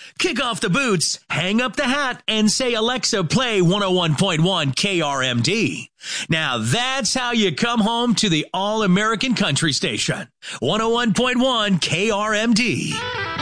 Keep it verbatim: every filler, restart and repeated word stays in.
Kick off the boots, hang up the hat, and say, Alexa, play one oh one point one K R M D. Now that's how you come home to the all-American country station. one oh one point one K R M D.